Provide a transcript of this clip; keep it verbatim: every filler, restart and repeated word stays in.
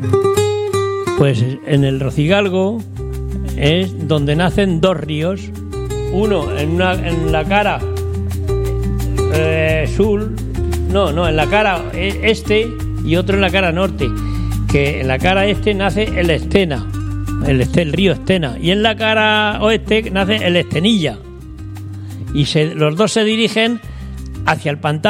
Pues en el Rocigalgo es donde nacen dos ríos, uno en, una, en la cara eh, sur, no, no, en la cara este y otro en la cara norte, que en la cara este nace el Estena, el, este, el río Estena, y en la cara oeste nace el Estenilla, y se, los dos se dirigen hacia el pantano